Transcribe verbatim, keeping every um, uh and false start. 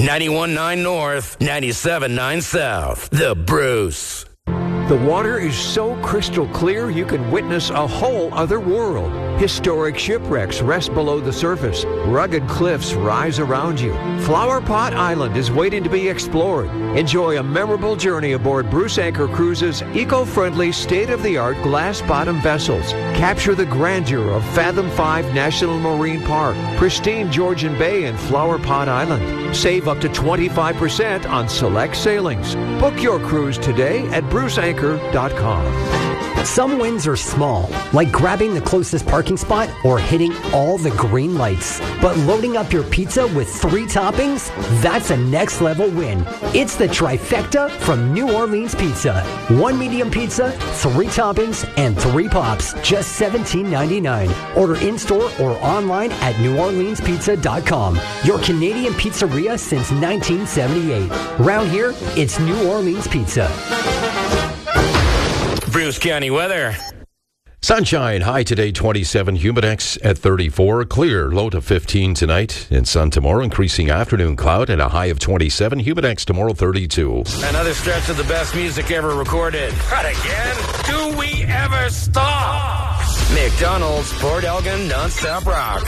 ninety-one point nine North, ninety-seven point nine South. The Bruce. The water is so crystal clear you can witness a whole other world. Historic shipwrecks rest below the surface. Rugged cliffs rise around you. Flower Pot Island is waiting to be explored. Enjoy a memorable journey aboard Bruce Anchor Cruises' eco-friendly, state-of-the-art glass-bottom vessels. Capture the grandeur of Fathom five National Marine Park, pristine Georgian Bay, and Flower Pot Island. Save up to twenty-five percent on select sailings. Book your cruise today at bruce anchor dot com. Some wins are small, like grabbing the closest parking spot or hitting all the green lights. But loading up your pizza with three toppings? That's a next level win. It's the trifecta from New Orleans Pizza. One medium pizza, three toppings, and three pops. Just seventeen ninety-nine. Order in-store or online at new orleans pizza dot com. Your Canadian pizzeria since nineteen seventy-eight. Round here, it's New Orleans Pizza. Bruce County weather. Sunshine, high today twenty-seven, humidex at thirty-four, clear, low to fifteen tonight, and sun tomorrow, increasing afternoon cloud at a high of twenty-seven, humidex tomorrow thirty-two. Another stretch of the best music ever recorded. Not again. Do we ever stop? McDonald's, Port Elgin, non-stop rock.